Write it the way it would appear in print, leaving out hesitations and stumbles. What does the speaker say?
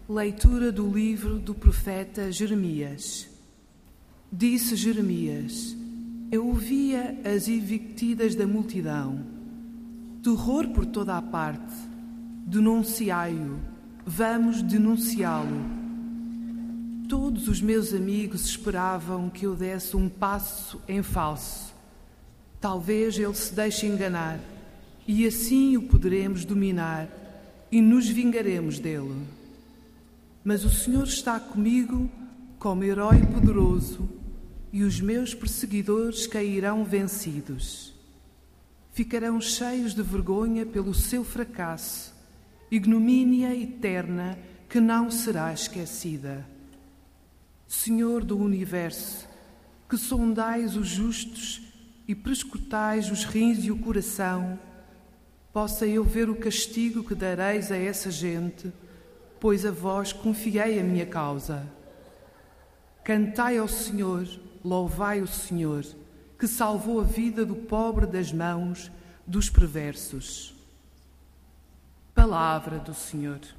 Leitura do livro do profeta Jeremias. Disse Jeremias: eu ouvia as invictidas da multidão. Terror por toda a parte. Denunciai-o. Vamos denunciá-lo. Todos os meus amigos esperavam que eu desse um passo em falso. Talvez ele se deixe enganar, e assim o poderemos dominar e nos vingaremos dele. Mas o Senhor está comigo como herói poderoso, e os meus perseguidores cairão vencidos. Ficarão cheios de vergonha pelo seu fracasso, ignomínia eterna que não será esquecida. Senhor do universo, que sondais os justos e prescrutais os rins e o coração, possa eu ver o castigo que dareis a essa gente, pois a vós confiei a minha causa. Cantai ao Senhor, louvai o Senhor, que salvou a vida do pobre das mãos dos perversos. Palavra do Senhor.